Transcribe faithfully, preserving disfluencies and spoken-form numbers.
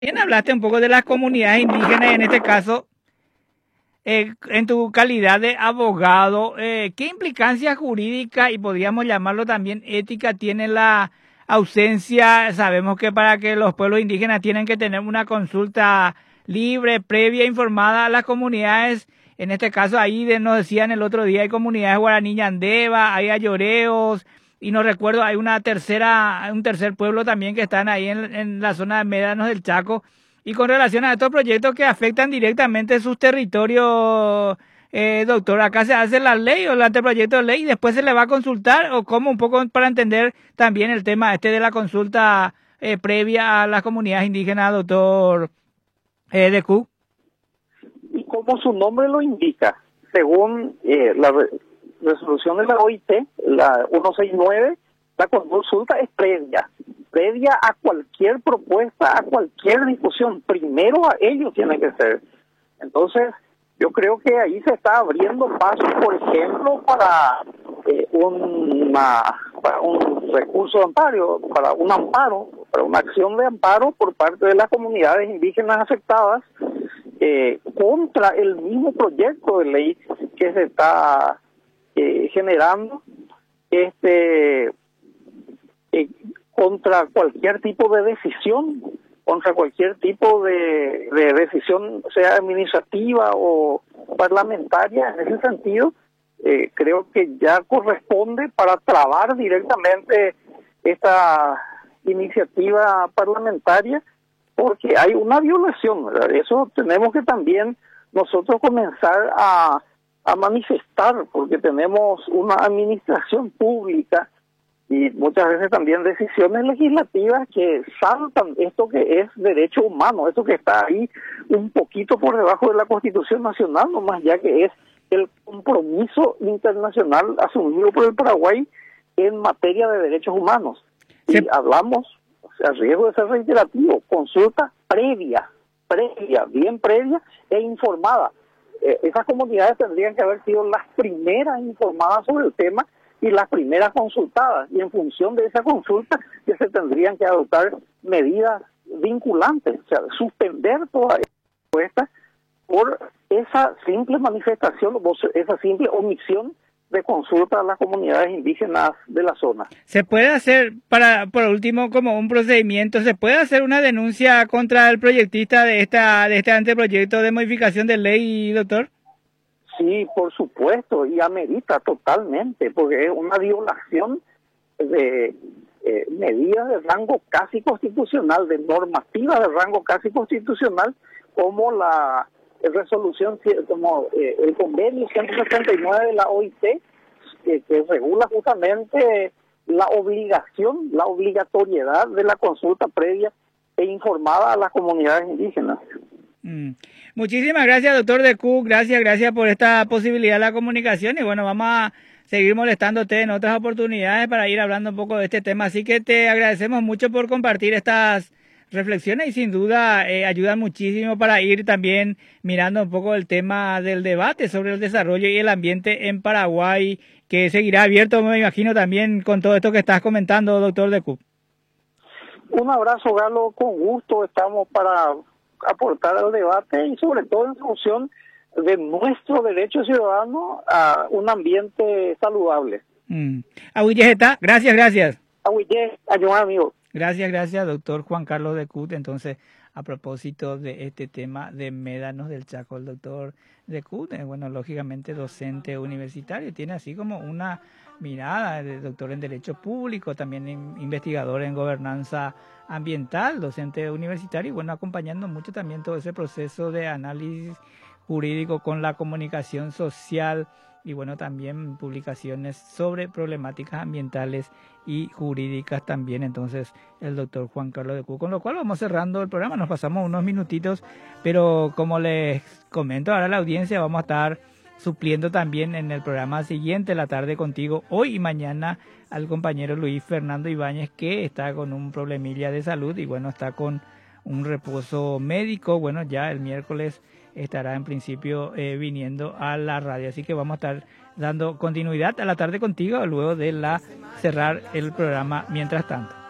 Bien, hablaste un poco de las comunidades indígenas y en este caso, eh, en tu calidad de abogado, eh, ¿qué implicancia jurídica y podríamos llamarlo también ética tiene la ausencia? Sabemos que para que los pueblos indígenas tienen que tener una consulta libre, previa, informada a las comunidades. En este caso, ahí de, nos decían el otro día, hay comunidades guaraní ñandeva, hay ayoreos, y no recuerdo, hay una tercera, un tercer pueblo también que están ahí en, en la zona de Médanos del Chaco. Y con relación a estos proyectos que afectan directamente sus territorios, eh, doctor, ¿acá se hace la ley o el anteproyecto de ley y después se le va a consultar o cómo? Un poco para entender también el tema este de la consulta eh, previa a las comunidades indígenas, doctor eh, Decoux. Y como su nombre lo indica, según eh, la re resolución de la O I T, la ciento sesenta y nueve, la consulta es previa, previa a cualquier propuesta, a cualquier discusión. Primero a ellos tiene que ser. Entonces, yo creo que ahí se está abriendo paso, por ejemplo, para, eh, una, para un recurso de amparo, para un amparo, para una acción de amparo por parte de las comunidades indígenas afectadas eh, contra el mismo proyecto de ley que se está eh, generando, este eh, contra cualquier tipo de decisión, contra cualquier tipo de, de decisión, sea administrativa o parlamentaria. En ese sentido, eh, creo que ya corresponde para trabar directamente esta iniciativa parlamentaria, porque hay una violación, ¿verdad? Eso tenemos que también nosotros comenzar a, a manifestar, porque tenemos una administración pública y muchas veces también decisiones legislativas que saltan esto que es derecho humano, esto que está ahí un poquito por debajo de la Constitución Nacional, nomás ya que es el compromiso internacional asumido por el Paraguay en materia de derechos humanos. Y sí. Hablamos, o sea, riesgo de ser reiterativo, consulta previa, previa, bien previa e informada. Eh, esas comunidades tendrían que haber sido las primeras informadas sobre el tema y las primeras consultadas, y en función de esa consulta que se tendrían que adoptar medidas vinculantes, o sea, suspender toda esta propuesta por esa simple manifestación, esa simple omisión de consulta a las comunidades indígenas de la zona. ¿Se puede hacer, para por último, como un procedimiento, se puede hacer una denuncia contra el proyectista de esta de este anteproyecto de modificación de ley, doctor? Sí, por supuesto, y amerita totalmente, porque es una violación de eh, medidas de rango casi constitucional, de normativas de rango casi constitucional, como la resolución, como eh, el convenio ciento setenta y nueve de la O I T, que, que regula justamente la obligación, la obligatoriedad de la consulta previa e informada a las comunidades indígenas. Mm. Muchísimas gracias, doctor Decoux, gracias, gracias por esta posibilidad de la comunicación y bueno, vamos a seguir molestándote en otras oportunidades para ir hablando un poco de este tema, así que te agradecemos mucho por compartir estas reflexiones y sin duda eh, ayudan muchísimo para ir también mirando un poco el tema del debate sobre el desarrollo y el ambiente en Paraguay, que seguirá abierto, me imagino, también con todo esto que estás comentando, doctor Decoux. Un abrazo, Galo, con gusto estamos para aportar al debate y sobre todo en función de nuestro derecho ciudadano a un ambiente saludable. Mm. Aguillejeta, gracias, gracias. Aguille, ayúdame, amigo. Gracias, gracias, doctor Juan Carlos Decoux. Entonces, a propósito de este tema de Médanos del Chaco, el doctor Decoux, bueno, lógicamente docente universitario, tiene así como una mirada de doctor en Derecho Público, también investigador en Gobernanza Ambiental, docente universitario, y bueno, acompañando mucho también todo ese proceso de análisis jurídico con la comunicación social y bueno, también publicaciones sobre problemáticas ambientales y jurídicas también. Entonces, el doctor Juan Carlos Decoux, con lo cual vamos cerrando el programa, nos pasamos unos minutitos, pero como les comento ahora a la audiencia, vamos a estar supliendo también en el programa siguiente, La Tarde Contigo, hoy y mañana, al compañero Luis Fernando Ibáñez, que está con un problemilla de salud y bueno, está con un reposo médico. Bueno, ya el miércoles estará en principio eh, viniendo a la radio, así que vamos a estar dando continuidad a La Tarde Contigo luego de la cerrar el programa mientras tanto.